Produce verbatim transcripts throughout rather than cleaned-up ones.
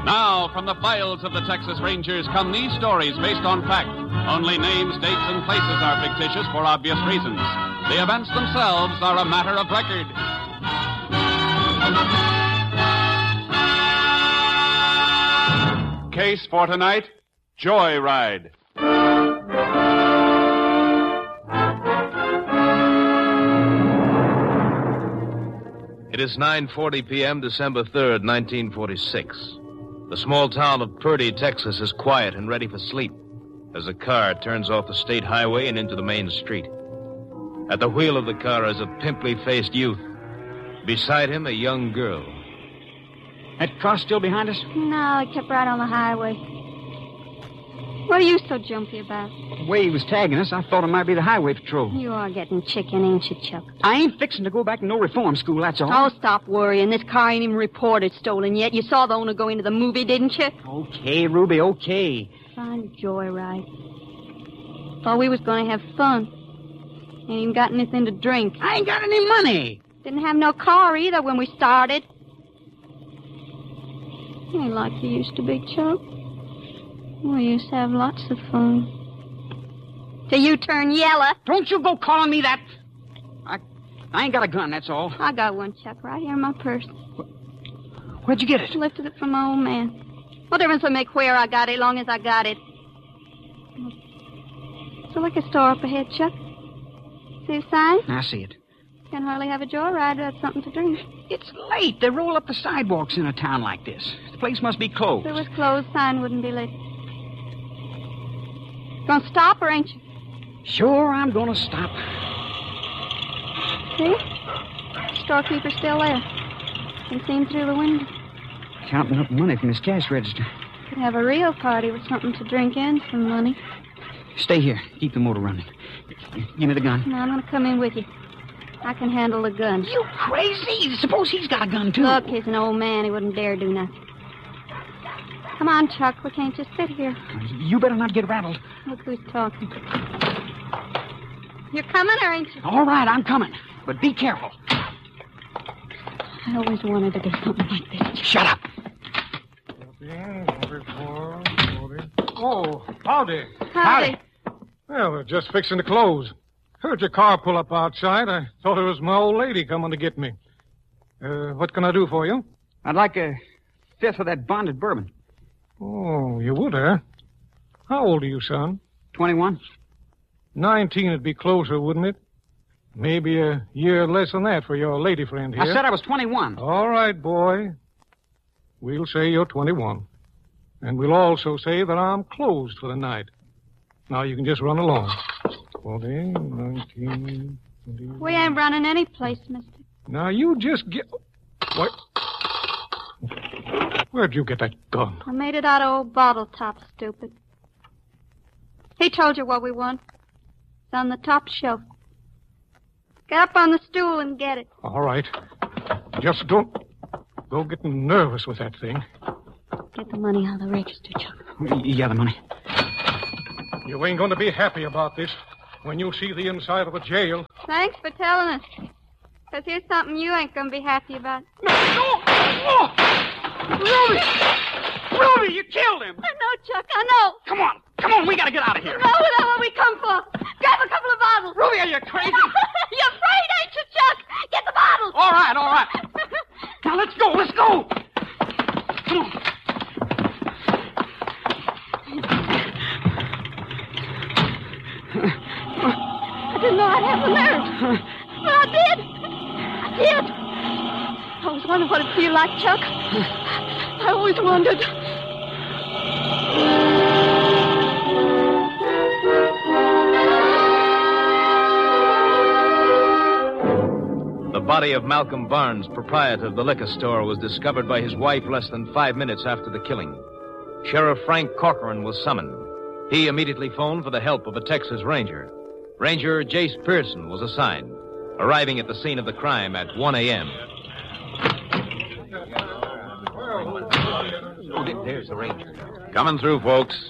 Now, from the files of the Texas Rangers come these stories based on fact. Only names, dates, and places are fictitious for obvious reasons. The events themselves are a matter of record. Case for tonight, Joyride. It is nine forty p.m., December third, nineteen forty-six. The small town of Purdy, Texas is quiet and ready for sleep as a car turns off the state highway and into the main street. At the wheel of the car is a pimply-faced youth. Beside him, a young girl. That car still behind us? No, it kept right on the highway. What are you so jumpy about? The way he was tagging us, I thought it might be the highway patrol. You are getting chicken, ain't you, Chuck? I ain't fixing to go back to no reform school, that's all. Oh, stop worrying. This car ain't even reported stolen yet. You saw the owner go into the movie, didn't you? Okay, Ruby, okay. Fine joyride. Thought we was going to have fun. Ain't even got anything to drink. I ain't got any money. Didn't have no car either when we started. You ain't like you used to be, Chuck. We used to have lots of fun. Till you turn yellow. Don't you go calling me that. I I ain't got a gun, that's all. I got one, Chuck, right here in my purse. Where'd you get it? Lifted it from my old man. What difference does it make where I got it, long as I got it? It's a liquor store up ahead, Chuck. See the sign? I see it. Can't hardly have a joyride without something to drink. It's late. They roll up the sidewalks in a town like this. The place must be closed. If it was closed, sign wouldn't be lit. Gonna stop, or ain't you? Sure, I'm gonna stop. See? Storekeeper's still there. Can see him through the window. Counting up money from his cash register. Could have a real party with something to drink and some money. Stay here. Keep the motor running. Give me the gun. No, I'm gonna come in with you. I can handle the gun. You crazy? Suppose he's got a gun, too. Look, he's an old man. He wouldn't dare do nothing. Come on, Chuck. We can't just sit here. You better not get rattled. Look who's talking. You're coming, or ain't you? All right, I'm coming. But be careful. I always wanted to do something like this. Shut up. Oh, howdy. Howdy. Well, we're just fixing to close. Heard your car pull up outside. I thought it was my old lady coming to get me. Uh, what can I do for you? I'd like a fifth of that bonded bourbon. Oh, you would, huh? How old are you, son? twenty-one. Nineteen would be closer, wouldn't it? Maybe a year less than that for your lady friend here. I said I was twenty-one. All right, boy. We'll say you're twenty-one. And we'll also say that I'm closed for the night. Now you can just run along. forty, nineteen, twenty. We ain't running any place, mister. Now you just get... What? Where'd you get that gun? I made it out of old bottle top, stupid. He told you what we want. It's on the top shelf. Get up on the stool and get it. All right. Just don't go getting nervous with that thing. Get the money out of the register, Chuck. Yeah, the money. You ain't going to be happy about this when you see the inside of the jail. Thanks for telling us. Because here's something you ain't going to be happy about. No! No! Oh! Ruby! Ruby, you killed him! I know, Chuck, I know. Come on. Come on, we got to get out of here. No, that's what we come for. Grab a couple of bottles. Ruby, are you crazy? You're afraid, ain't you, Chuck? Get the bottles. All right, all right. Now, let's go, let's go. Come on. I didn't know I'd have the nerve. But I did. I did. I always wondered what it'd feel like, Chuck. I always wondered. The body of Malcolm Barnes, proprietor of the liquor store, was discovered by his wife less than five minutes after the killing. Sheriff Frank Corcoran was summoned. He immediately phoned for the help of a Texas Ranger. Ranger Jace Pearson was assigned, arriving at the scene of the crime at one a.m. Oh, there's the Ranger. Coming through, folks.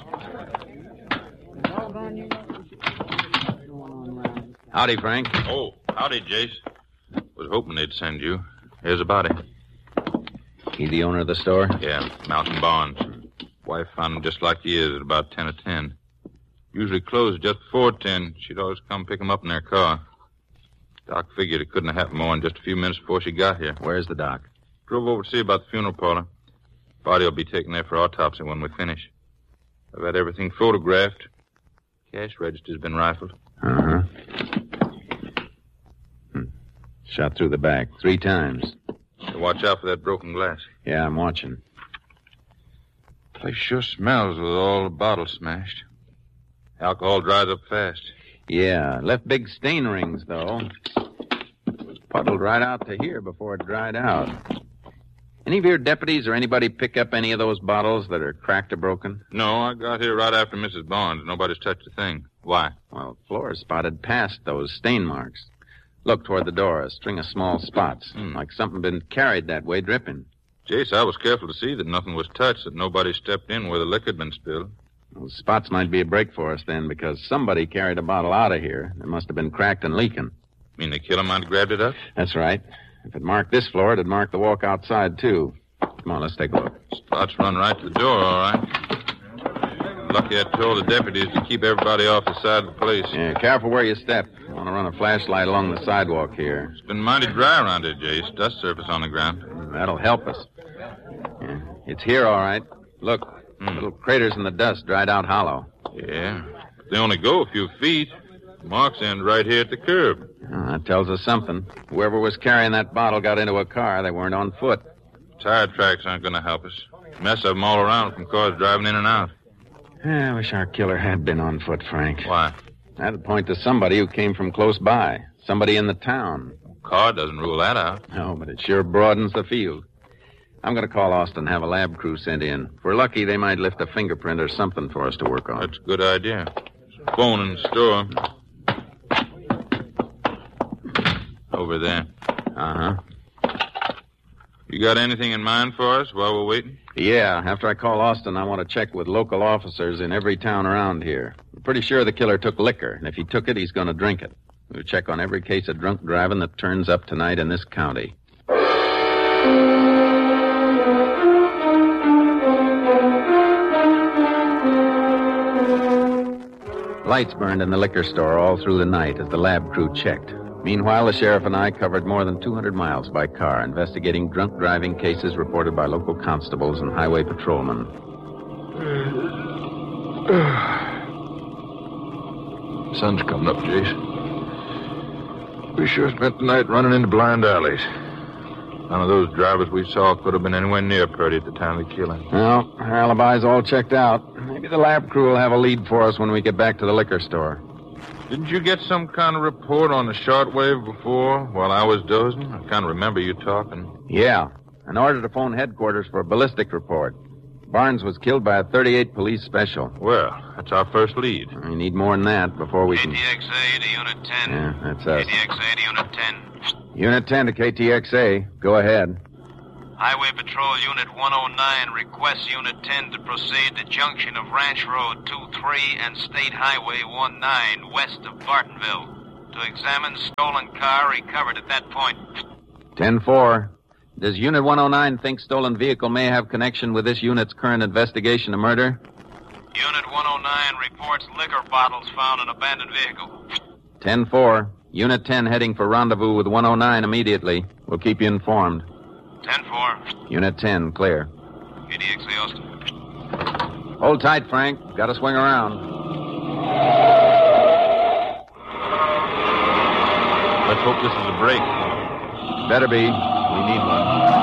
Howdy, Frank. Oh, howdy, Jace. Was hoping they'd send you. Here's a body. He the owner of the store? Yeah, Malcolm Barnes. Wife found him just like he is at about ten or ten. Usually closed just before ten. She'd always come pick him up in their car. Doc figured it couldn't have happened more than just a few minutes before she got here. Where's the doc? Drove over to see about the funeral parlor. Body will be taken there for autopsy when we finish. I've had everything photographed. Cash register's been rifled. Uh-huh. Hmm. Shot through the back three times. So watch out for that broken glass. Yeah, I'm watching. Place sure smells with all the bottles smashed. Alcohol dries up fast. Yeah, left big stain rings, though. Puddled right out to here before it dried out. Any of your deputies or anybody pick up any of those bottles that are cracked or broken? No, I got here right after Missus Barnes. Nobody's touched a thing. Why? Well, Flora spotted past those stain marks. Look toward the door, a string of small spots, Hmm. like something been carried that way, dripping. Jace, I was careful to see that nothing was touched, that nobody stepped in where the liquor had been spilled. Those spots might be a break for us then, because somebody carried a bottle out of here. It must have been cracked and leaking. Mean the killer might have grabbed it up? That's right. If it marked this floor, it'd mark the walk outside, too. Come on, let's take a look. Spots run right to the door, all right. Lucky I told the deputies to keep everybody off the side of the place. Yeah, careful where you step. I want to run a flashlight along the sidewalk here. It's been mighty dry around here, Jace. Dust surface on the ground. That'll help us. Yeah, it's here, all right. Look, Hmm. little craters in the dust, dried out hollow. Yeah. But they only go a few feet. Marks end right here at the curb. Oh, that tells us something. Whoever was carrying that bottle got into a car. They weren't on foot. Tire tracks aren't going to help us. Mess of them all around from cars driving in and out. Yeah, I wish our killer had been on foot, Frank. Why? That'd point to somebody who came from close by. Somebody in the town. Car doesn't rule that out. No, but it sure broadens the field. I'm going to call Austin and have a lab crew sent in. If we're lucky, they might lift a fingerprint or something for us to work on. That's a good idea. Phone in the store. Over there. Uh-huh. You got anything in mind for us while we're waiting? Yeah, after I call Austin, I want to check with local officers in every town around here. I'm pretty sure the killer took liquor, and if he took it, he's going to drink it. We'll check on every case of drunk driving that turns up tonight in this county. Lights burned in the liquor store all through the night as the lab crew checked. Meanwhile, the sheriff and I covered more than two hundred miles by car, investigating drunk driving cases reported by local constables and highway patrolmen. Sun's coming up, Jace. We sure spent the night running into blind alleys. None of those drivers we saw could have been anywhere near Purdy at the time of the killing. Well, our alibi's all checked out. Maybe the lab crew will have a lead for us when we get back to the liquor store. Didn't you get some kind of report on the shortwave before while I was dozing? I kind of remember you talking. Yeah. An order to phone headquarters for a ballistic report. Barnes was killed by a thirty-eight police special. Well, that's our first lead. We need more than that before we can... K T X A to Unit ten. Yeah, that's us. K T X A to Unit ten. Unit ten to K T X A. Go ahead. Highway Patrol Unit one oh nine requests Unit ten to proceed to junction of Ranch Road two three and State Highway one nine west of Bartonville to examine stolen car recovered at that point. ten four. Does Unit one oh nine think stolen vehicle may have connection with this unit's current investigation of murder? Unit one oh nine reports liquor bottles found in abandoned vehicle. ten four. Unit ten heading for rendezvous with one oh nine immediately. We'll keep you informed. ten four. Unit ten, clear. K T X A Austin. Hold tight, Frank. Got to swing around. Let's hope this is a break. Better be. We need one.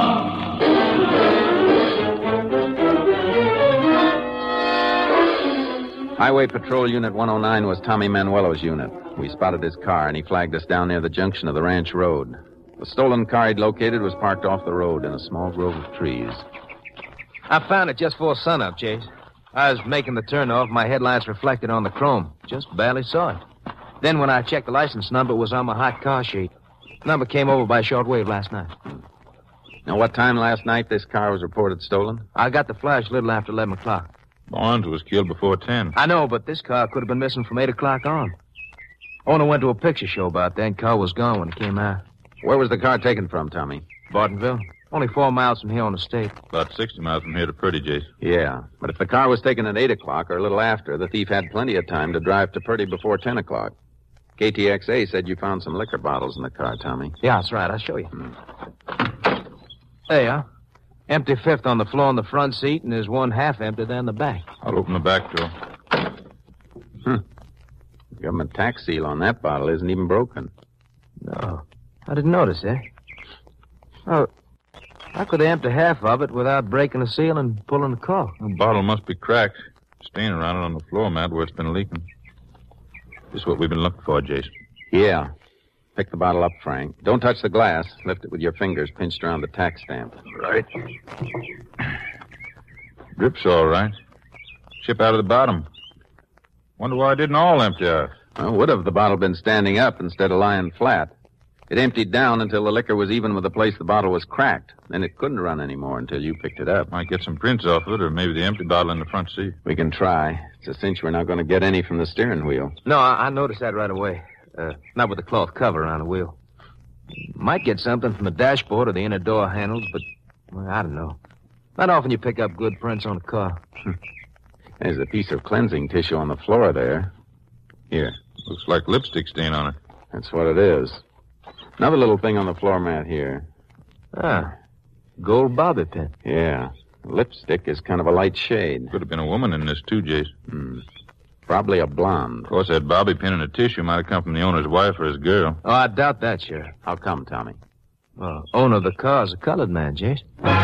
Highway Patrol Unit one oh nine was Tommy Manuelo's unit. We spotted his car, and he flagged us down near the junction of the ranch road. The stolen car he'd located was parked off the road in a small grove of trees. I found it just before sunup, Chase. I was making the turnoff. My headlights reflected on the chrome. Just barely saw it. Then when I checked the license number, it was on my hot car sheet. Number came over by shortwave last night. Now, what time last night this car was reported stolen? I got the flash a little after eleven o'clock. Barnes was killed before ten. I know, but this car could have been missing from eight o'clock on. Owner went to a picture show about that, and car was gone when it came out. Where was the car taken from, Tommy? Bartonville. Only four miles from here on the state. About sixty miles from here to Purdy, Jace. Yeah, but if the car was taken at eight o'clock or a little after, the thief had plenty of time to drive to Purdy before ten o'clock. K T X A said you found some liquor bottles in the car, Tommy. Yeah, that's right. I'll show you. Hmm. There you are. Empty fifth on the floor in the front seat, and there's one half empty there in the back. I'll open the back door. Hmm. The government tax seal on that bottle isn't even broken. No. I didn't notice that. Oh, how could they empty half of it without breaking the seal and pulling the cork? The bottle must be cracked. Stain around it on the floor mat where it's been leaking. This is what we've been looking for, Jason. Yeah. Pick the bottle up, Frank. Don't touch the glass. Lift it with your fingers pinched around the tax stamp. Right. Drip's all right. Chip out of the bottom. Wonder why it didn't all empty out. Well, would have if the bottle been standing up instead of lying flat. It emptied down until the liquor was even with the place the bottle was cracked. Then it couldn't run anymore until you picked it up. Might get some prints off of it, or maybe the empty bottle in the front seat. We can try. It's a cinch we're not going to get any from the steering wheel. No, I, I noticed that right away. Uh, not with the cloth cover around the wheel. Might get something from the dashboard or the inner door handles, but well, I don't know. Not often you pick up good prints on a car. There's a piece of cleansing tissue on the floor there. Here. Looks like lipstick stain on it. That's what it is. Another little thing on the floor mat here. Ah, gold bobby pin. Yeah. Lipstick is kind of a light shade. Could have been a woman in this, too, Jace. Hmm. Probably a blonde. Of course, that bobby pin and the tissue might have come from the owner's wife or his girl. Oh, I doubt that, Sheriff. How come, Tommy? Well, owner of the car is a colored man, Jace.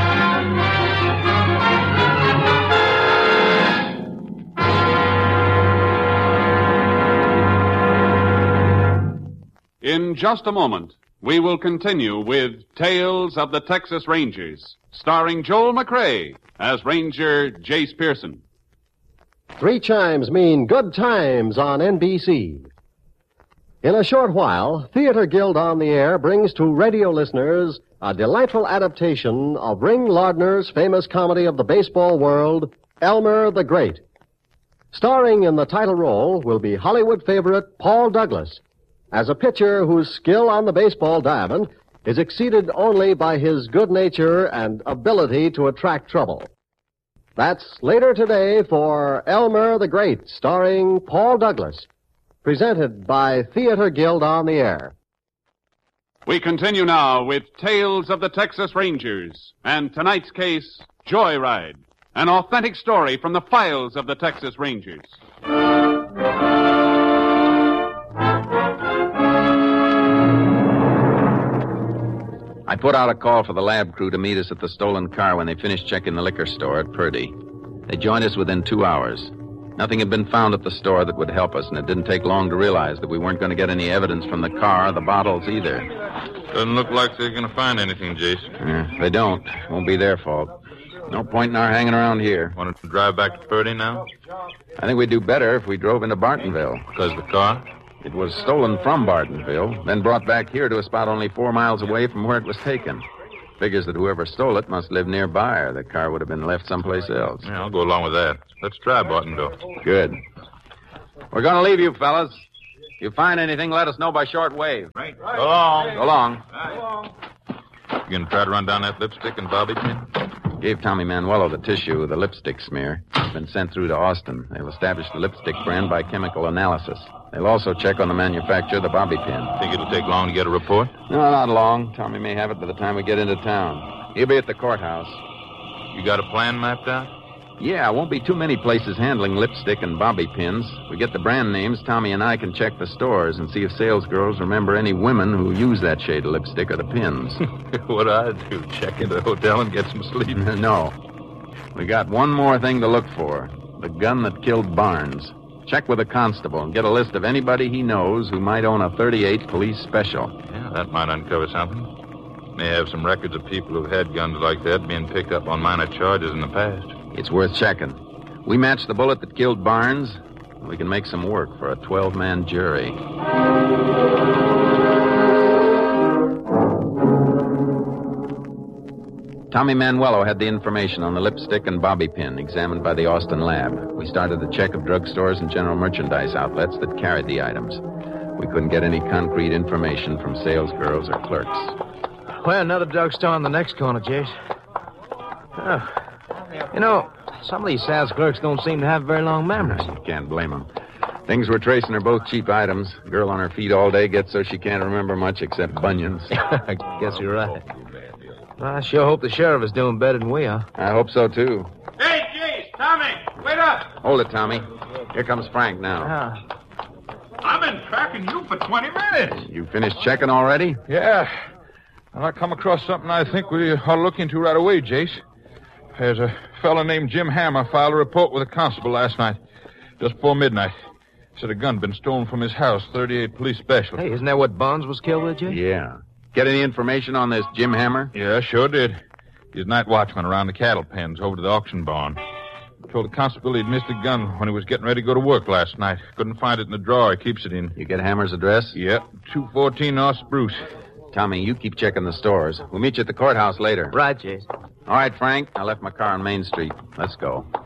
In just a moment, we will continue with Tales of the Texas Rangers, starring Joel McRae as Ranger Jace Pearson. Three chimes mean good times on N B C. In a short while, Theater Guild on the Air brings to radio listeners a delightful adaptation of Ring Lardner's famous comedy of the baseball world, Elmer the Great. Starring in the title role will be Hollywood favorite Paul Douglas, as a pitcher whose skill on the baseball diamond is exceeded only by his good nature and ability to attract trouble. That's later today for Elmer the Great, starring Paul Douglas, presented by Theater Guild on the Air. We continue now with Tales of the Texas Rangers and tonight's case, Joyride, an authentic story from the files of the Texas Rangers. I put out a call for the lab crew to meet us at the stolen car when they finished checking the liquor store at Purdy. They joined us within two hours. Nothing had been found at the store that would help us, and it didn't take long to realize that we weren't going to get any evidence from the car or the bottles either. Doesn't look like they're going to find anything, Jason. Yeah, if they don't, it won't be their fault. No point in our hanging around here. Want to drive back to Purdy now? I think we'd do better if we drove into Bartonville. Because the car? It was stolen from Bartonville, then brought back here to a spot only four miles away from where it was taken. Figures that whoever stole it must live nearby, or the car would have been left someplace else. Yeah, I'll go along with that. Let's try Bartonville. Good. We're going to leave you, fellas. If you find anything, let us know by short wave. Right. Go long. Go long. You going to try to run down that lipstick and bobby pin? Gave Tommy Manuelo the tissue with the lipstick smear. It's been sent through to Austin. They'll establish the lipstick brand by chemical analysis. They'll also check on the manufacturer of the bobby pin. Think it'll take long to get a report? No, not long. Tommy may have it by the time we get into town. He'll be at the courthouse. You got a plan mapped out? Yeah, won't be too many places handling lipstick and bobby pins. We get the brand names, Tommy and I can check the stores and see if salesgirls remember any women who use that shade of lipstick or the pins. What'd I do? Check into the hotel and get some sleep? No. We got one more thing to look for. The gun that killed Barnes. Check with a constable and get a list of anybody he knows who might own a thirty-eight police special. Yeah, that might uncover something. May have some records of people who've had guns like that being picked up on minor charges in the past. It's worth checking. We match the bullet that killed Barnes, we can make some work for a twelve-man jury. Tommy Manuelo had the information on the lipstick and bobby pin examined by the Austin lab. We started a check of drugstores and general merchandise outlets that carried the items. We couldn't get any concrete information from salesgirls or clerks. Well, another drugstore on the next corner, Jace. Oh. You know, some of these sales clerks don't seem to have very long memories. You can't blame them. Things we're tracing are both cheap items. Girl on her feet all day gets so she can't remember much except bunions. I guess you're right. Well, I sure hope the sheriff is doing better than we are. I hope so, too. Hey, Jace, Tommy, wait up. Hold it, Tommy. Here comes Frank now. Ah. I've been tracking you for twenty minutes. You finished checking already? Yeah. And I come across something I think we ought to look into right away, Jace. There's a fellow named Jim Hammer filed a report with a constable last night, just before midnight. Said a gun been stolen from his house, thirty-eight Police Special. Hey, isn't that what Bonds was killed with, Jay? Yeah. Get any information on this Jim Hammer? Yeah, sure did. He's night watchman around the cattle pens over to the auction barn. Told the constable he'd missed a gun when he was getting ready to go to work last night. Couldn't find it in the drawer he keeps it in. You get Hammer's address? Yep, two fourteen North Spruce. Tommy, you keep checking the stores. We'll meet you at the courthouse later. Right, Jace. All right, Frank. I left my car on Main Street. Let's go.